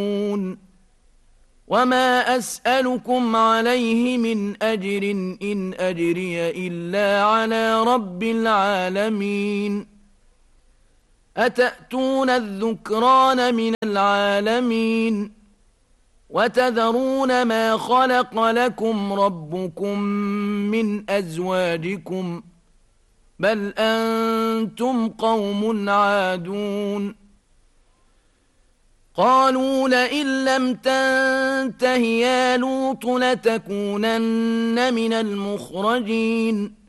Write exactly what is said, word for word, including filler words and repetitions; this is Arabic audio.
وما أسألكم عليه من أجر إن أجري إلا على رب العالمين أتأتون الذكران من العالمين وتذرون ما خلق لكم ربكم من أزواجكم بل أنتم قوم عادون قالوا لئن لم تنته يا لوط لتكونن من المخرجين